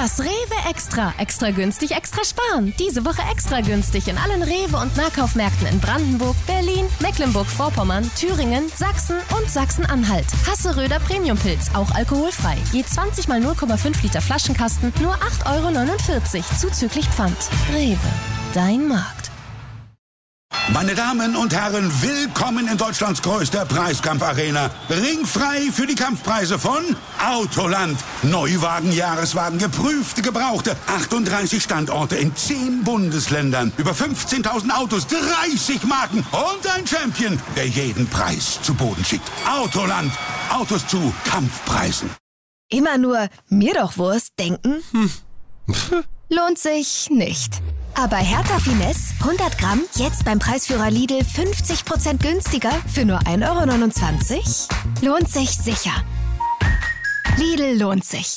Das Rewe Extra. Extra günstig, extra sparen. Diese Woche extra günstig in allen Rewe- und Nahkaufmärkten in Brandenburg, Berlin, Mecklenburg-Vorpommern, Thüringen, Sachsen und Sachsen-Anhalt. Hasseröder Premiumpilz, auch alkoholfrei. Je 20 mal 0,5 Liter Flaschenkasten, nur 8,49 € zuzüglich Pfand. Rewe, dein Markt. Meine Damen und Herren, willkommen in Deutschlands größter Preiskampfarena. Ringfrei für die Kampfpreise von Autoland. Neuwagen, Jahreswagen, geprüfte, gebrauchte. 38 Standorte in 10 Bundesländern. Über 15.000 Autos, 30 Marken und ein Champion, der jeden Preis zu Boden schickt. Autoland. Autos zu Kampfpreisen. Immer nur mir doch Wurst denken? Lohnt sich nicht. Aber Hertha Finesse, 100 Gramm, jetzt beim Preisführer Lidl 50% günstiger für nur 1,29 € Lohnt sich sicher. Lidl lohnt sich.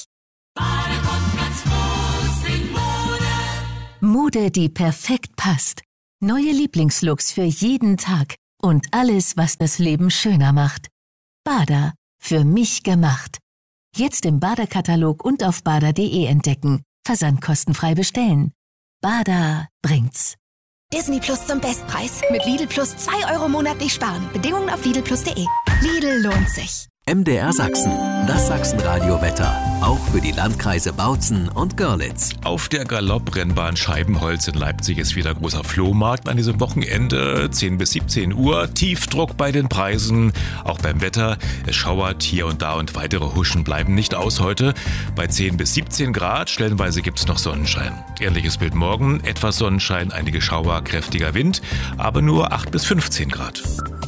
Mode, die perfekt passt. Neue Lieblingslooks für jeden Tag. Und alles, was das Leben schöner macht. Bada, für mich gemacht. Jetzt im Bada-Katalog und auf bada.de entdecken. Versandkostenfrei bestellen. Bada bringt's. Disney Plus zum Bestpreis. Mit Lidl Plus 2 € monatlich sparen. Bedingungen auf lidlplus.de. Lidl lohnt sich. MDR Sachsen, das Sachsenradio-Wetter. Auch für die Landkreise Bautzen und Görlitz. Auf der Galopprennbahn Scheibenholz in Leipzig ist wieder großer Flohmarkt an diesem Wochenende, 10 bis 17 Uhr. Tiefdruck bei den Preisen, auch beim Wetter. Es schauert hier und da und weitere Huschen bleiben nicht aus heute. Bei 10 bis 17 Grad, stellenweise gibt es noch Sonnenschein. Ähnliches Bild morgen, etwas Sonnenschein, einige Schauer, kräftiger Wind, aber nur 8 bis 15 Grad.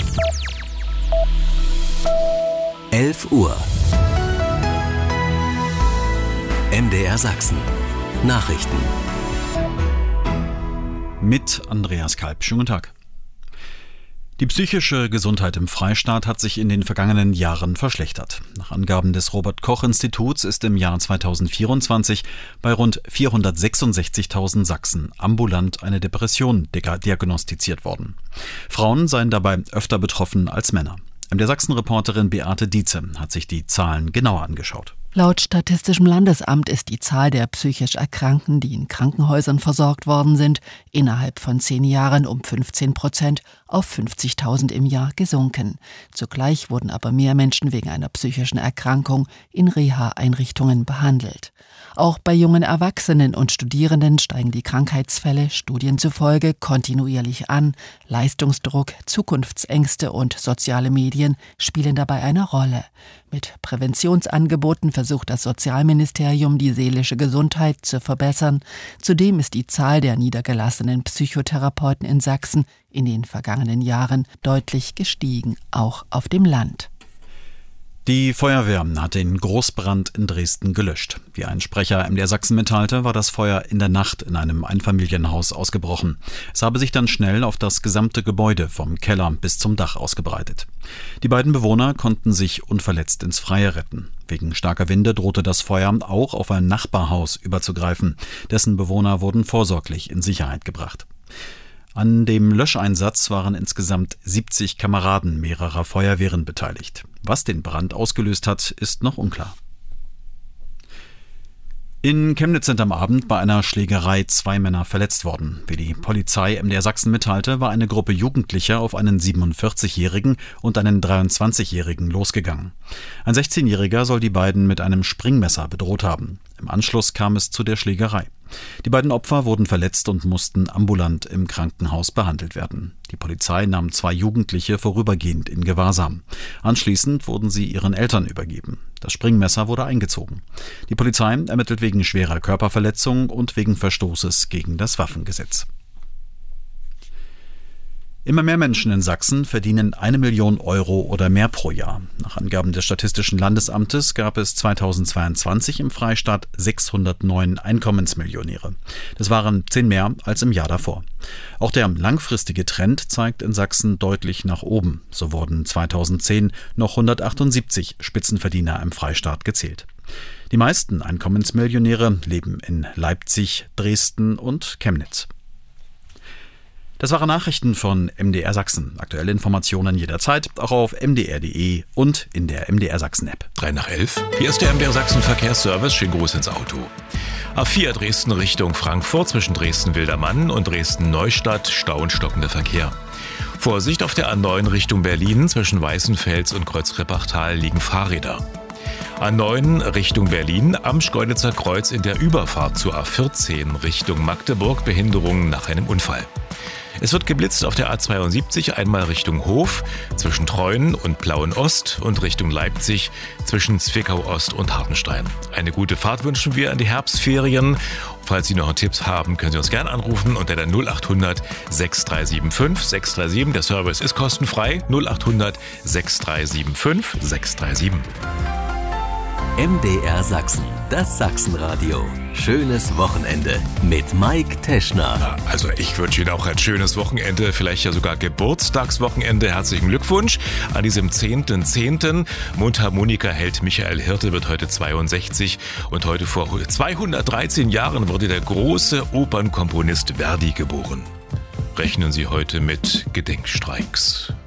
11 Uhr. MDR Sachsen. Nachrichten. Mit Andreas Kalb. Schönen guten Tag. Die psychische Gesundheit im Freistaat hat sich in den vergangenen Jahren verschlechtert. Nach Angaben des Robert-Koch-Instituts ist im Jahr 2024 bei rund 466.000 Sachsen ambulant eine Depression diagnostiziert worden. Frauen seien dabei öfter betroffen als Männer. Der Sachsen-Reporterin Beate Dietze hat sich die Zahlen genauer angeschaut. Laut Statistischem Landesamt ist die Zahl der psychisch Erkrankten, die in Krankenhäusern versorgt worden sind, innerhalb von 10 Jahren um 15% auf 50.000 im Jahr gesunken. Zugleich wurden aber mehr Menschen wegen einer psychischen Erkrankung in Reha-Einrichtungen behandelt. Auch bei jungen Erwachsenen und Studierenden steigen die Krankheitsfälle Studien zufolge kontinuierlich an. Leistungsdruck, Zukunftsängste und soziale Medien spielen dabei eine Rolle. Mit Präventionsangeboten versucht das Sozialministerium, die seelische Gesundheit zu verbessern. Zudem ist die Zahl der niedergelassenen Psychotherapeuten in Sachsen in den vergangenen Jahren deutlich gestiegen, auch auf dem Land. Die Feuerwehr hat den Großbrand in Dresden gelöscht. Wie ein Sprecher MDR Sachsen mitteilte, war das Feuer in der Nacht in einem Einfamilienhaus ausgebrochen. Es habe sich dann schnell auf das gesamte Gebäude vom Keller bis zum Dach ausgebreitet. Die beiden Bewohner konnten sich unverletzt ins Freie retten. Wegen starker Winde drohte das Feuer auch auf ein Nachbarhaus überzugreifen. Dessen Bewohner wurden vorsorglich in Sicherheit gebracht. An dem Löscheinsatz waren insgesamt 70 Kameraden mehrerer Feuerwehren beteiligt. Was den Brand ausgelöst hat, ist noch unklar. In Chemnitz sind am Abend bei einer Schlägerei 2 Männer verletzt worden. Wie die Polizei MDR Sachsen mitteilte, war eine Gruppe Jugendlicher auf einen 47-Jährigen und einen 23-Jährigen losgegangen. Ein 16-Jähriger soll die beiden mit einem Springmesser bedroht haben. Im Anschluss kam es zu der Schlägerei. Die beiden Opfer wurden verletzt und mussten ambulant im Krankenhaus behandelt werden. Die Polizei nahm 2 Jugendliche vorübergehend in Gewahrsam. Anschließend wurden sie ihren Eltern übergeben. Das Springmesser wurde eingezogen. Die Polizei ermittelt wegen schwerer Körperverletzung und wegen Verstoßes gegen das Waffengesetz. Immer mehr Menschen in Sachsen verdienen 1 Million Euro oder mehr pro Jahr. Nach Angaben des Statistischen Landesamtes gab es 2022 im Freistaat 609 Einkommensmillionäre. Das waren 10 mehr als im Jahr davor. Auch der langfristige Trend zeigt in Sachsen deutlich nach oben. So wurden 2010 noch 178 Spitzenverdiener im Freistaat gezählt. Die meisten Einkommensmillionäre leben in Leipzig, Dresden und Chemnitz. Das waren Nachrichten von MDR Sachsen. Aktuelle Informationen jederzeit, auch auf mdr.de und in der MDR Sachsen App. 3 nach 11. Hier ist der MDR Sachsen Verkehrsservice. Schönen Gruß ins Auto. A4 Dresden Richtung Frankfurt zwischen Dresden-Wildermann und Dresden-Neustadt Stau und stockender Verkehr. Vorsicht auf der A9 Richtung Berlin zwischen Weißenfels und Kreuz-Rippachtal liegen Fahrräder. A9 Richtung Berlin am Schkeuditzer Kreuz in der Überfahrt zur A14 Richtung Magdeburg Behinderungen nach einem Unfall. Es wird geblitzt auf der A72 einmal Richtung Hof zwischen Treuen und Plauen-Ost und Richtung Leipzig zwischen Zwickau-Ost und Hartenstein. Eine gute Fahrt wünschen wir an die Herbstferien. Falls Sie noch einen Tipp haben, können Sie uns gerne anrufen unter der 0800 6375 637. Der Service ist kostenfrei. 0800 6375 637. MDR Sachsen, das Sachsenradio. Schönes Wochenende mit Mike Teschner. Also ich wünsche Ihnen auch ein schönes Wochenende, vielleicht ja sogar Geburtstagswochenende. Herzlichen Glückwunsch an diesem 10.10. Mundharmonika-Held Michael Hirte wird heute 62 und heute vor 213 Jahren wurde der große Opernkomponist Verdi geboren. Rechnen Sie heute mit Gedenkstreiks.